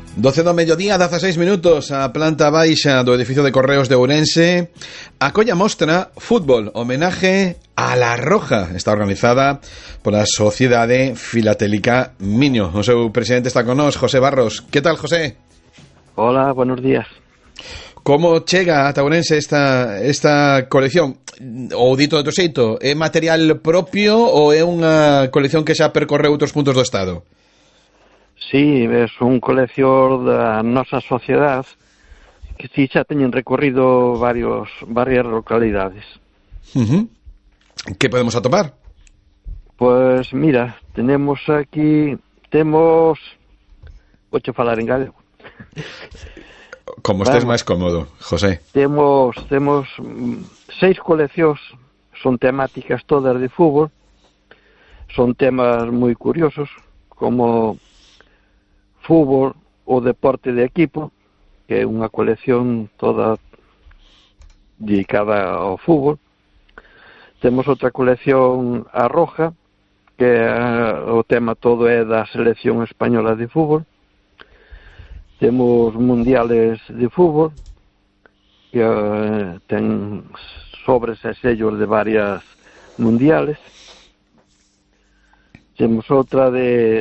12 do mediodía, 16 minutos, a planta baixa do edificio de Correos de Ourense acolle a mostra Fútbol, homenaje a La Roja. Está organizada pola Sociedade Filatélica Miño. O seu presidente está con nós, José Barros. Que tal, José? Hola, buenos días. Como chega ata Ourense esta colección? Ou dito de outro xeito, é material propio ou é unha colección que xa percorreu outros puntos do Estado? Sí, es un colección da nosa sociedade que si xa teñen recorrido varias localidades. Que podemos atopar? Pues mira, tenemos vouche falar en galego. Como estés máis cómodo, José. Temos 6 coleccións, son temáticas todas de fútbol, son temas moi curiosos, como fútbol, o deporte de equipo, que é unha colección toda dedicada ao fútbol. Temos outra colección a Roja, que o tema todo é da selección española de fútbol. Temos mundiales de fútbol, que ten sobres e sellos de varias mundiales. Temos outra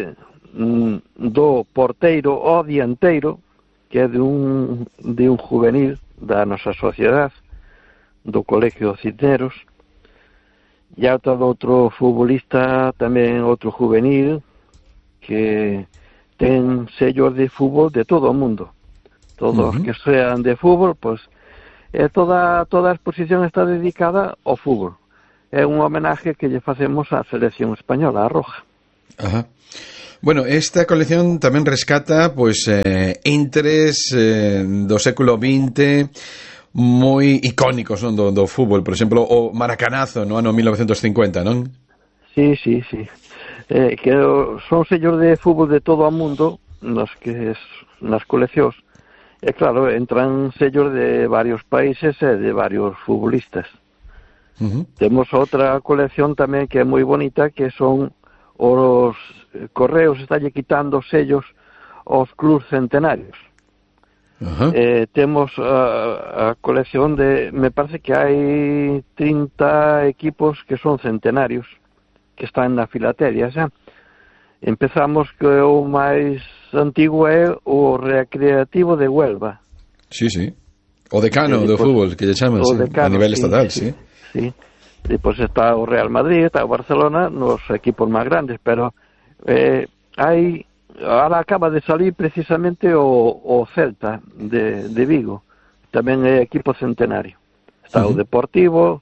do porteiro ao dianteiro, que é de un juvenil da nosa sociedade, do Colegio Cisneros, e outra do outro futbolista, tamén outro juvenil, que ten sellos de fútbol de todo o mundo. Todos que sean de fútbol, pues, toda a exposición está dedicada ao fútbol. É un homenaje que lle facemos á selección española, a Roja. Ajá. Bueno, esta colección tamén rescata entres do século XX moi icónicos, non, do fútbol, por exemplo, o Maracanazo no ano 1950, non? Sí. Que son sellos de fútbol de todo o mundo nas coleccións. E claro, entran sellos de varios países e de varios futbolistas. Temos outra colección tamén que é moi bonita, que son os Correos estalle quitando sellos aos clubs centenarios. Temos a colección me parece que hai 30 equipos que son centenarios, que están na filateria xa. Empezamos que o máis antigo é o Recreativo de Huelva. Sí. O decano do fútbol, que lle chaman, a nivel estatal, sí. Depois está o Real Madrid, está o Barcelona, nos equipos máis grandes, pero ahora acaba de salir precisamente o Celta de Vigo, tamén é equipo centenario. Está o Deportivo,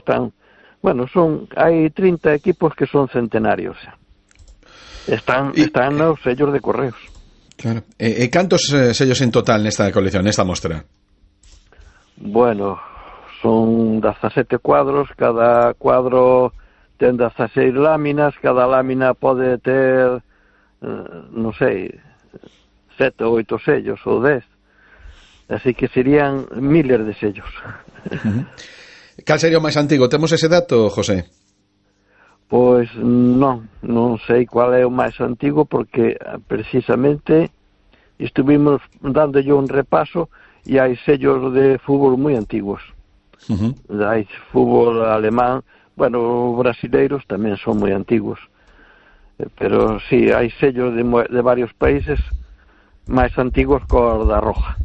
hai 30 equipos que son centenarios. Están nos sellos de Correos. Claro. E cantos sellos en total nesta colección, nesta mostra? Bueno, son 17 cuadros, cada cuadro ten 16 láminas, cada lámina pode ter, non sei, 7 ou 8 sellos, ou 10. Así que serían miles de sellos. Cal sería o máis antigo? Temos ese dato, José? Pois non sei cual é o máis antigo, porque precisamente estuvimos dándolle un repaso e hai sellos de fútbol moi antiguos. Hai fútbol alemán, brasileiros tamén son moi antiguos, pero sí, hai sellos de varios países máis antiguos co da Roja.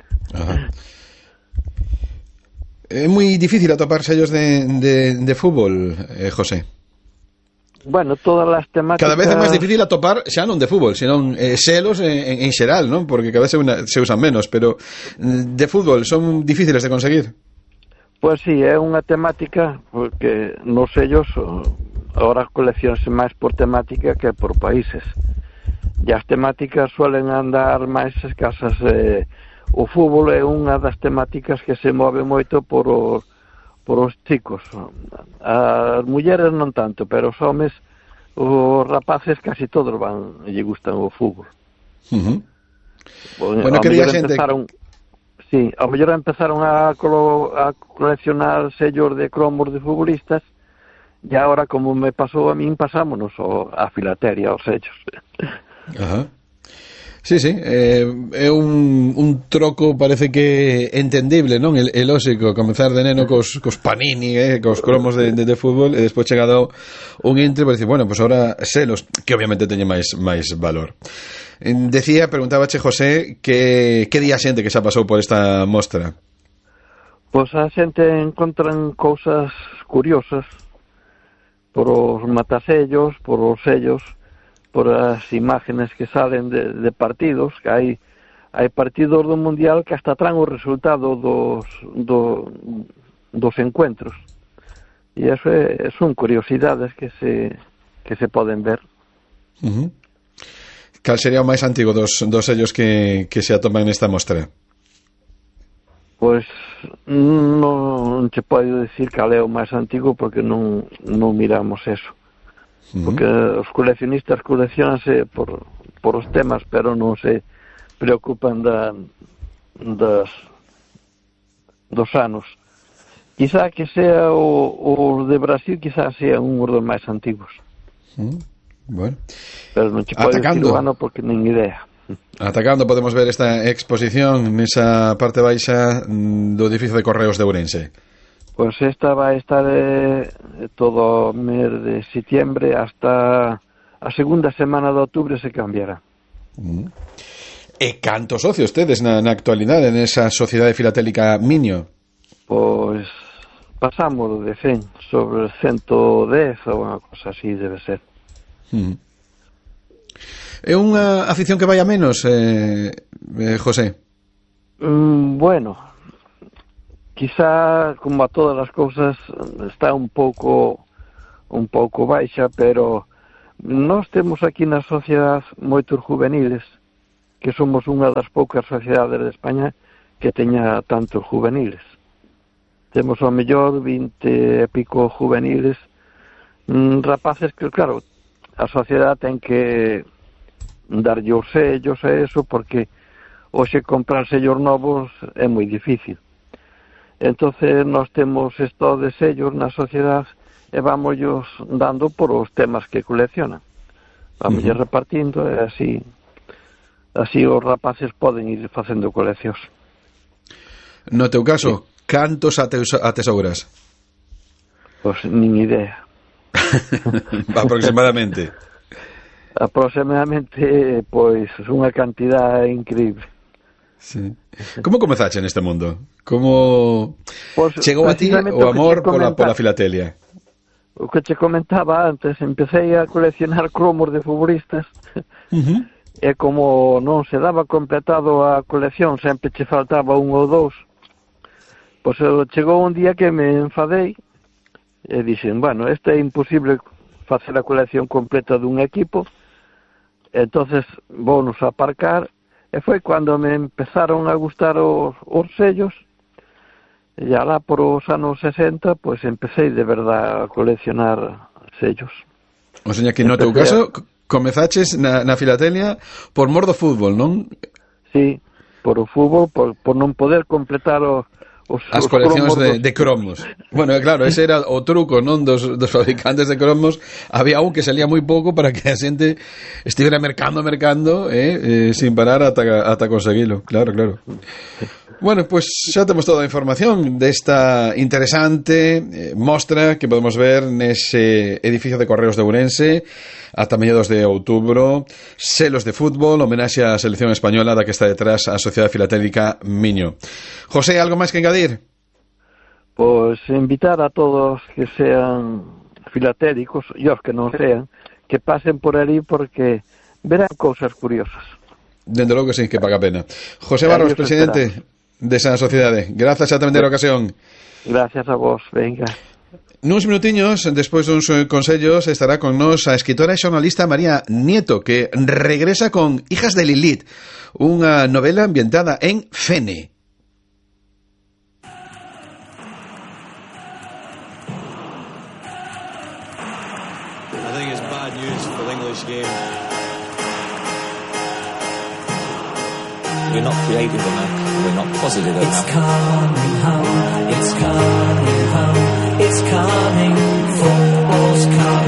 É moi difícil atopar sellos de fútbol, José. Bueno, todas as temáticas... Cada vez é máis difícil atopar xa non de fútbol, senón selos en xeral, non? Porque cada vez se usan menos, pero de fútbol son difíciles de conseguir. Pois sí, é unha temática, porque nos sellos agora colecciónse máis por temática que por países. E as temáticas suelen andar máis escasas. O fútbol é unha das temáticas que se move moito por os chicos. As mulleres non tanto, pero os homes, os rapaces casi todos lle gustan o fútbol. Bueno, que diga xente... Sí, ao mellor empezaron a coleccionar sellos de cromos de futbolistas e agora, como me pasou a min, pasámonos a filateria, aos sellos. Sí, é un troco parece que entendible, non? El lóxico, comenzar de neno cos panini, cos cromos de fútbol, e despois chegado un Intre para decir, bueno, pues ahora selos, que obviamente teñen máis valor. Preguntábache José que di a xente que xa pasou por esta mostra. Pois a xente encontran cousas curiosas por os matasellos, por os sellos, por as imágenes que salen de partidos, que hai partidos do Mundial que hasta traen o resultado dos encuentros. E eso son curiosidades que se poden ver. Uh-huh. Cal sería o máis antigo dos sellos que se atoman nesta mostra? Pois non che podo dicir cal é o máis antigo porque non miramos eso. Porque os coleccionistas coleccionanse por os temas, pero non se preocupan dos anos. Quizá que sea o de Brasil, quizá sea un dos máis antigos. Bueno. Pero non che podo dicir o ano porque nin idea. Atacando podemos ver esta exposición nesa parte baixa do edificio de Correos de Ourense. Pois esta vai estar todo o mes de setiembre hasta a segunda semana de outubro se cambiará. E cantos socios tedes na actualidade nesa sociedade filatélica Miño? Pois pasamos de 100 sobre 110 ou unha cosa así debe ser. É unha afición que vai a menos, José? Bueno, quizá, como a todas as cousas, está un pouco baixa, pero nós temos aquí na sociedade moitos juveniles, que somos unha das poucas sociedades de España que teña tantos juveniles. Temos ao mellor 20 e pico juveniles, rapaces que, claro, a sociedade ten que darlle os sellos a eso, porque hoxe comprar sellos novos é moi difícil. Entonces nós temos esto de sellos na sociedade e vámosllos dando por os temas que coleccionan. Vámoslles repartindo e así os rapaces poden ir facendo coleccións. No teu caso, cantos atesouras? Pois nin idea. Aproximadamente. Aproximadamente, pois, unha cantidad increíble. Sí. Como comezaste neste mundo? Como chegou a ti o amor pola filatelia? O que che comentaba antes, empecé a coleccionar cromos de futbolistas e como non se daba completado a colección, sempre che faltaba un ou dous, pois chegou un día que me enfadei e dixen, bueno, este é imposible facer a colección completa dun equipo, entonces vounos aparcar. E foi cando me empezaron a gustar os sellos, e alá por os anos 60, pois empecé de verdad a coleccionar sellos. O sea, que no teu caso comezaches na filatelia por mor do fútbol, non? Sí, por o fútbol, por non poder completar as coleccións de cromos. Bueno, claro, ese era o truco, non, dos fabricantes de cromos. Había un que salía moi pouco para que a xente estivera mercando sin parar ata conseguilo. Claro. Bueno, pues xa temos toda a información desta interesante mostra que podemos ver nese edificio de Correos de Ourense ata mediados de outubro. Selos de fútbol, homenaxe á selección española da que está detrás a Sociedade Filatélica Miño. José, algo máis que engadir? Pois invitar a todos que sean filatélicos e os que non sean, que pasen por ali porque verán cousas curiosas. Dende logo que sí, que paga pena. José Barros, presidente desa sociedade, grazas a atender a ocasión. Gracias a vos, venga. Nuns minutiños, despois duns consellos, estará con nós a escritora e xornalista María Nieto, que regresa con Hijas de Lilith, unha novela ambientada en Fene. I think it's bad news for the English game. We're not creative enough. We're not positive enough. It's coming home. It's coming home. It's coming. Football's coming.